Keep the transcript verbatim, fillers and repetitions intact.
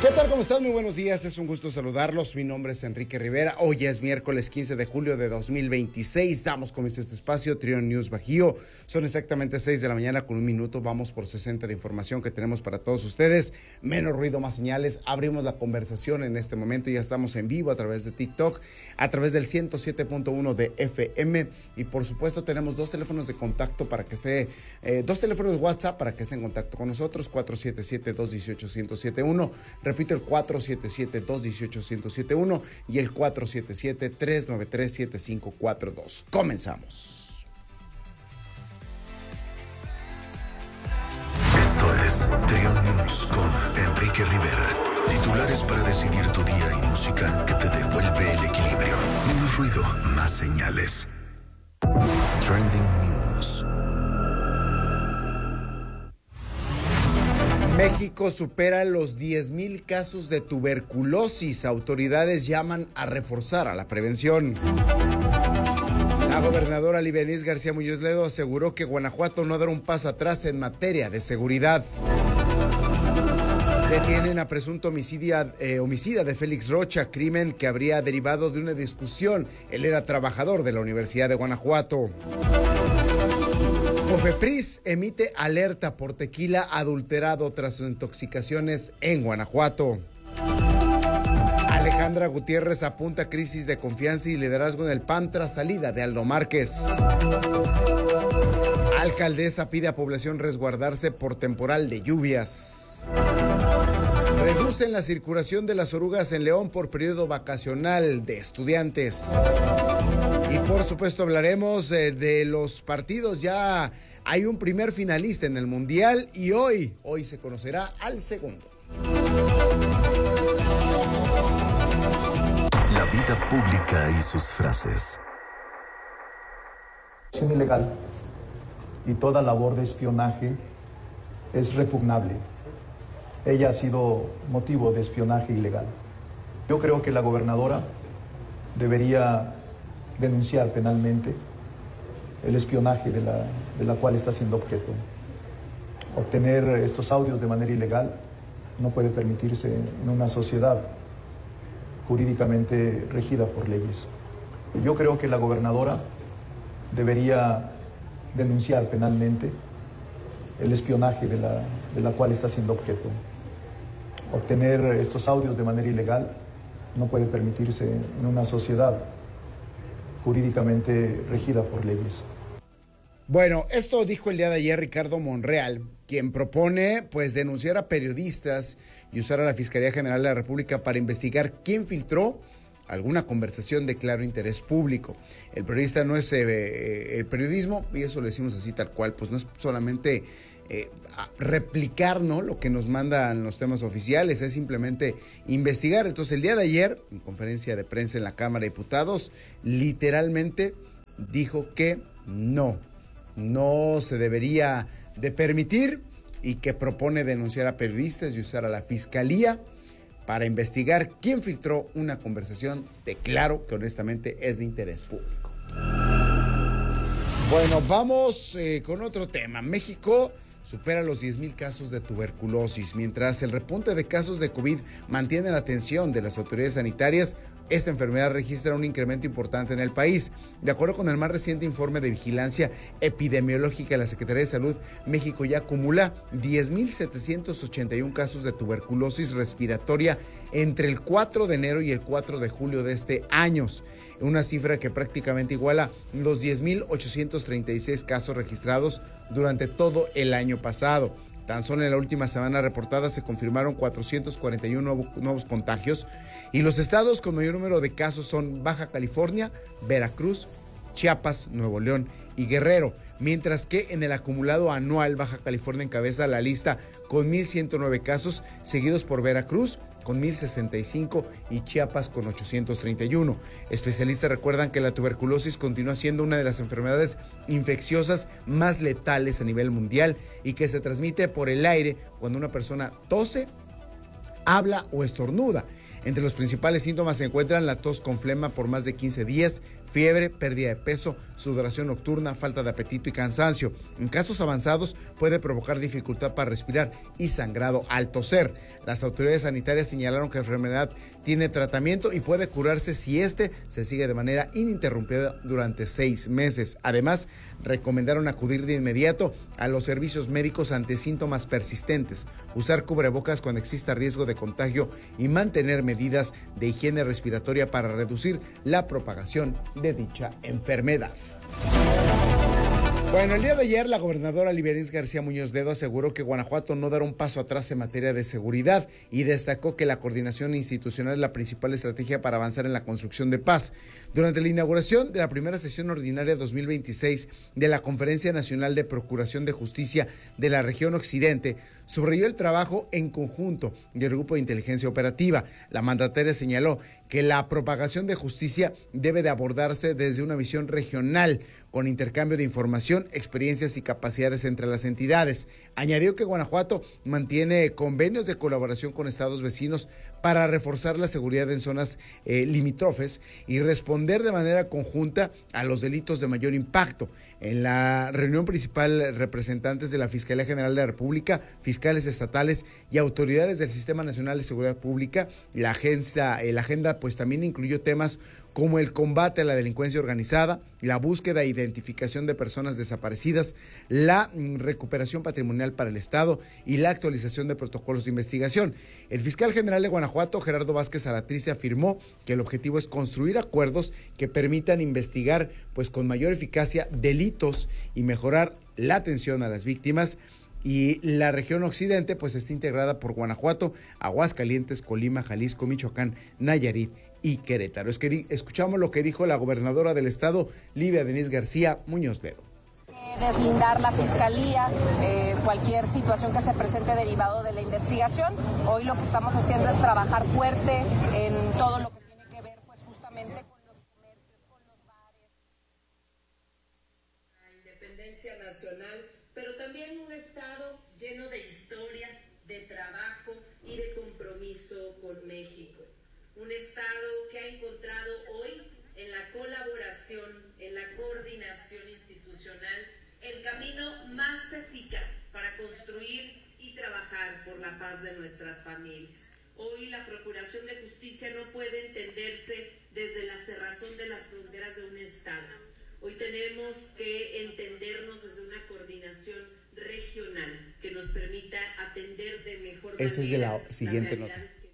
¿Qué tal? ¿Cómo están? Muy buenos días, es un gusto saludarlos. Mi nombre es Enrique Rivera. Hoy es miércoles quince de julio de dos mil veintiséis. Damos comienzo a este espacio, Trion News Bajío. Son exactamente seis de la mañana con un minuto. Vamos por sesenta de información que tenemos para todos ustedes. Menos ruido, más señales. Abrimos la conversación en este momento. Ya estamos en vivo a través de TikTok, a través del ciento siete punto uno de F M. Y por supuesto tenemos dos teléfonos de contacto para que esté, eh, dos teléfonos de WhatsApp para que esté en contacto con nosotros. cuatro siete siete, dos uno ocho, uno cero siete uno. Repito, el cuatro siete siete, dos uno ocho, uno cero siete uno y el cuatro siete siete, tres nueve tres, siete cinco cuatro dos. Comenzamos. Esto es Trion News con Enrique Rivera. Titulares para decidir tu día y música que te devuelve el equilibrio. Menos ruido, más señales. Trending News. México supera los diez mil casos de tuberculosis. Autoridades llaman a reforzar a la prevención. La gobernadora Libenís García Muñoz Ledo aseguró que Guanajuato no dará un paso atrás en materia de seguridad. Detienen a presunto homicida, eh, homicida de Félix Rocha, crimen que habría derivado de una discusión. Él era trabajador de la Universidad de Guanajuato. Cofepris emite alerta por tequila adulterado tras sus intoxicaciones en Guanajuato. Alejandra Gutiérrez apunta a crisis de confianza y liderazgo en el P A N tras salida de Aldo Márquez. Alcaldesa pide a población resguardarse por temporal de lluvias. Reducen la circulación de las orugas en León por periodo vacacional de estudiantes. Y por supuesto hablaremos eh, de los partidos. Ya hay un primer finalista en el Mundial y hoy, hoy se conocerá al segundo. La vida pública y sus frases. Es ilegal y toda labor de espionaje es repugnable. Ella ha sido motivo de espionaje ilegal. Yo creo que la gobernadora debería denunciar penalmente el espionaje de la, de la cual está siendo objeto. Obtener estos audios de manera ilegal no puede permitirse en una sociedad jurídicamente regida por leyes. Yo creo que la gobernadora debería denunciar penalmente el espionaje de la, de la cual está siendo objeto. Obtener estos audios de manera ilegal no puede permitirse en una sociedad jurídicamente regida por leyes. Bueno, esto dijo el día de ayer Ricardo Monreal, quien propone pues denunciar a periodistas y usar a la Fiscalía General de la República para investigar quién filtró alguna conversación de claro interés público. El periodista no es eh, el periodismo, y eso lo decimos así tal cual, pues no es solamente eh, replicar, ¿no?, lo que nos mandan los temas oficiales, es simplemente investigar. Entonces el día de ayer, en conferencia de prensa en la Cámara de Diputados, literalmente dijo que no, no se debería de permitir y que propone denunciar a periodistas y usar a la Fiscalía para investigar quién filtró una conversación de claro que honestamente es de interés público. Bueno, vamos eh, con otro tema. México supera los diez mil casos de tuberculosis. Mientras el repunte de casos de COVID mantiene la atención de las autoridades sanitarias, esta enfermedad registra un incremento importante en el país. De acuerdo con el más reciente informe de vigilancia epidemiológica de la Secretaría de Salud, México ya acumula diez mil setecientos ochenta y uno casos de tuberculosis respiratoria entre el cuatro de enero y el cuatro de julio de este año. Una cifra que prácticamente iguala los diez mil ochocientos treinta y seis casos registrados durante todo el año pasado. Tan solo en la última semana reportada se confirmaron cuatrocientos cuarenta y uno nuevo, nuevos contagios y los estados con mayor número de casos son Baja California, Veracruz, Chiapas, Nuevo León y Guerrero, mientras que en el acumulado anual Baja California encabeza la lista con mil ciento nueve casos, seguidos por Veracruz con mil sesenta y cinco y Chiapas con ochocientos treinta y uno. Especialistas recuerdan que la tuberculosis continúa siendo una de las enfermedades infecciosas más letales a nivel mundial y que se transmite por el aire cuando una persona tose, habla o estornuda. Entre los principales síntomas se encuentran la tos con flema por más de quince días, fiebre, pérdida de peso, sudoración nocturna, falta de apetito y cansancio. En casos avanzados puede provocar dificultad para respirar y sangrado al toser. Las autoridades sanitarias señalaron que la enfermedad tiene tratamiento y puede curarse si este se sigue de manera ininterrumpida durante seis meses. Además, recomendaron acudir de inmediato a los servicios médicos ante síntomas persistentes, usar cubrebocas cuando exista riesgo de contagio y mantener medidas de higiene respiratoria para reducir la propagación de dicha enfermedad. Bueno, el día de ayer la gobernadora Lilia Denise García Muñoz Ledo aseguró que Guanajuato no dará un paso atrás en materia de seguridad y destacó que la coordinación institucional es la principal estrategia para avanzar en la construcción de paz. Durante la inauguración de la primera sesión ordinaria dos mil veintiséis de la Conferencia Nacional de Procuración de Justicia de la Región Occidente, subrayó el trabajo en conjunto del Grupo de Inteligencia Operativa. La mandataria señaló que la propagación de justicia debe de abordarse desde una visión regional, con intercambio de información, experiencias y capacidades entre las entidades. Añadió que Guanajuato mantiene convenios de colaboración con estados vecinos para reforzar la seguridad en zonas eh, limítrofes y responder de manera conjunta a los delitos de mayor impacto. En la reunión principal, representantes de la Fiscalía General de la República, fiscales estatales y autoridades del Sistema Nacional de Seguridad Pública, la agenda, la agenda pues también incluyó temas como el combate a la delincuencia organizada, la búsqueda e identificación de personas desaparecidas, la recuperación patrimonial para el Estado y la actualización de protocolos de investigación. El fiscal general de Guanajuato, Gerardo Vázquez Alatriste, afirmó que el objetivo es construir acuerdos que permitan investigar pues con mayor eficacia delitos y mejorar la atención a las víctimas. Y la región occidente pues está integrada por Guanajuato, Aguascalientes, Colima, Jalisco, Michoacán, Nayarit y Querétaro. Es que di, escuchamos lo que dijo la gobernadora del estado, Lilia Denise García Muñoz Ledo. Deslindar la fiscalía, eh, cualquier situación que se presente derivado de la investigación. Hoy lo que estamos haciendo es trabajar fuerte en todo lo que tiene que ver pues justamente con los comercios, con los bares. La independencia nacional, pero también un estado lleno de historia, de trabajo y de compromiso con México. Un estado que ha encontrado hoy en la colaboración, en la coordinación institucional, el camino más eficaz para construir y trabajar por la paz de nuestras familias. Hoy la Procuración de Justicia no puede entenderse desde la cerrazón de las fronteras de un estado. Hoy tenemos que entendernos desde una coordinación regional que nos permita atender de mejor manera. Esa es de la siguiente nota.